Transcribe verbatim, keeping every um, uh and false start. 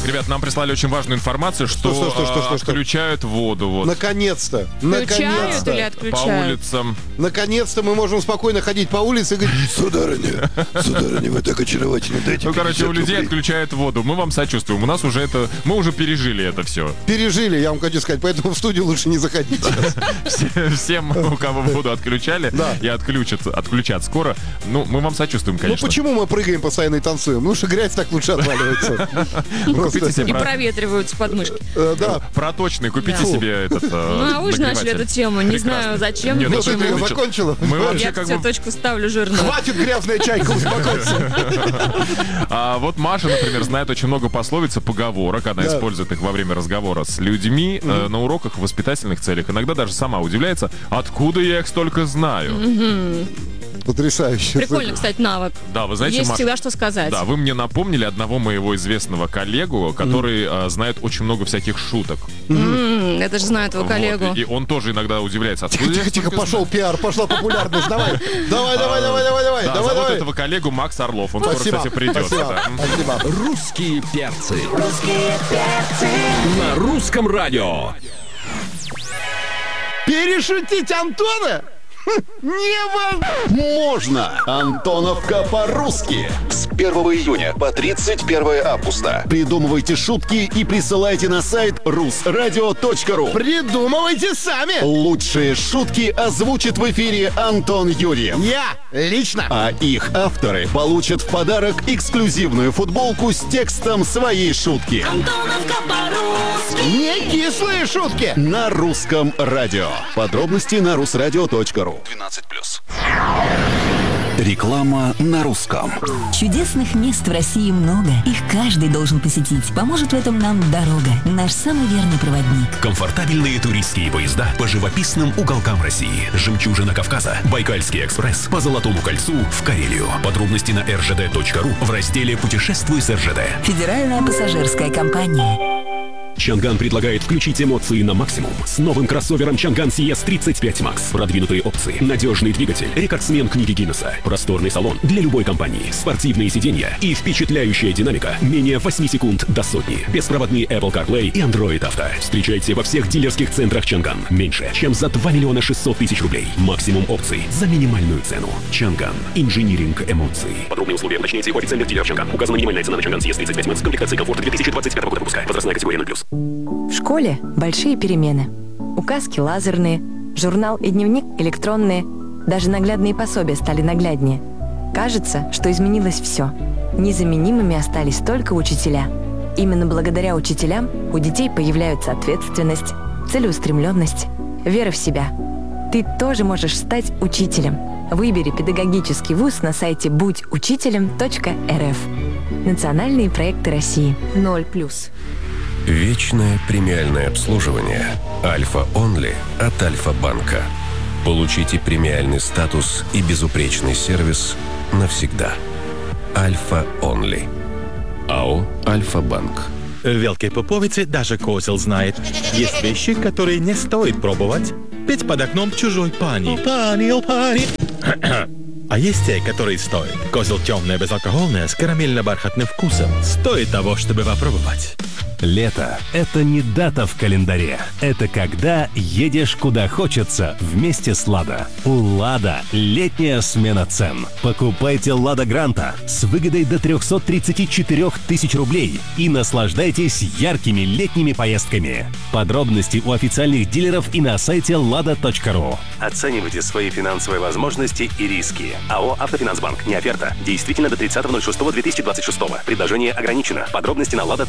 ребят, нам прислали очень важную информацию, что, что, что, что, что, что, отключают что? воду. Вот. Наконец-то. Включают или По отключают? улицам. Наконец-то мы можем спокойно ходить по улице и говорить: сударыня, сударыня, вы так очаровательны, дайте Ну, короче, у людей рублей. отключают воду. Мы вам сочувствуем. У нас уже это... Мы уже пережили это все. Пережили, я вам хочу сказать, поэтому в студию лучше не заходить. Всем, у кого воду отключали и отключат, отключат скоро, ну, мы вам сочувствуем, Ну конечно. почему мы прыгаем постоянно и танцуем? Ну что грязь так лучше отваливается. Купите себе И про- проветриваются подмышки. Э, Да. проточный, купите Да. себе этот э, Ну, а вы же начали нагреватель. эту тему. Не Прекрасно. знаю, зачем. Нет, Ну ну, ты почему. ее закончила? Мы вообще Я как тебе бы... точку ставлю жирную. Хватит, грязная чайка, успокойся. А вот Маша, например, знает очень много пословиц и поговорок. Она Да. использует их во время разговора с людьми э, на уроках в воспитательных целях. Иногда даже сама удивляется, откуда я их столько знаю. Потрясающе. Прикольно, кстати, навык. Да, вы знаете, Есть Маш- всегда что сказать. Да, вы мне напомнили одного моего известного коллегу, который э, знает очень много всяких шуток. М, Это же знаю твоего Вот, коллегу. И, и он тоже иногда удивляется, откуда Тихо, я тихо, тихо, столько пошел пиар, пошла популярность. Давай, давай, давай, давай, давай, давай, Да, давай, зовут давай. этого коллегу Макс Орлов. Он скоро, Спасибо, кстати, придет. спасибо, Да. спасибо. Русские перцы. Русские перцы. На русском радио. Перешутить Антона? Невозможно! Антоновка по-русски. С первого июня по тридцать первое августа. Придумывайте шутки и присылайте на сайт рус радио точка ру. Придумывайте сами! Лучшие шутки озвучит в эфире Антон Юрьев. Я лично! А их авторы получат в подарок эксклюзивную футболку с текстом своей шутки. Не кислые шутки! На русском радио. Подробности на рус радио точка ру. двенадцать плюс. Реклама на русском. Чудесных мест в России много. Их каждый должен посетить. Поможет в этом нам дорога. Наш самый верный проводник. Комфортабельные туристские поезда по живописным уголкам России. Жемчужина Кавказа. Байкальский экспресс по Золотому кольцу в Карелию. Подробности на эр жэ дэ точка ру в разделе «Путешествуй с эр жэ дэ». Федеральная пассажирская компания. Чанган предлагает включить эмоции на максимум с новым кроссовером Чанган си эс тридцать пять макс. Продвинутые опции, надежный двигатель, рекордсмен книги Гиннесса, просторный салон для любой компании, спортивные сиденья и впечатляющая динамика менее восемь секунд до сотни. Беспроводные Apple CarPlay и Android Auto. Встречайте во всех дилерских центрах Чанган. Меньше, чем за два миллиона шестьсот тысяч рублей. Максимум опций за минимальную цену. Чанган. Инжиниринг эмоций. Подробные условия уточняйте в официальных дилерах Чанган. Указана минимальная цена на Чанган си эс тридцать пять макс. Комплектация комфорта две тысячи двадцать пятого года выпуска. Возрастная категория ноль плюс. В школе большие перемены. Указки лазерные, журнал и дневник электронные. Даже наглядные пособия стали нагляднее. Кажется, что изменилось все. Незаменимыми остались только учителя. Именно благодаря учителям у детей появляются ответственность, целеустремленность, вера в себя. Ты тоже можешь стать учителем. Выбери педагогический вуз на сайте будь учителем точка эр эф. Национальные проекты России. ноль плюс. Вечное премиальное обслуживание Альфа Онли от Альфа-банка. Получите премиальный статус и безупречный сервис навсегда. Альфа Онли. АО Альфа-банк. В Велкой Пуповице даже козел знает. Есть вещи, которые не стоит пробовать. Петь под окном чужой пани. Пани, о пани. А есть те, которые стоят. Козел темное, безалкогольное, с карамельно-бархатным вкусом. Стоит того, чтобы попробовать. Лето – это не дата в календаре. Это когда едешь куда хочется вместе с «Лада». У «Лада» летняя смена цен. Покупайте «Лада Гранта» с выгодой до триста тридцать четыре тысячи рублей и наслаждайтесь яркими летними поездками. Подробности у официальных дилеров и на сайте лада точка ру. Оценивайте свои финансовые возможности и риски. АО «Автофинансбанк». Не оферта. Действительно до тридцатого ноль шестого две тысячи двадцать шестого. Предложение ограничено. Подробности на лада.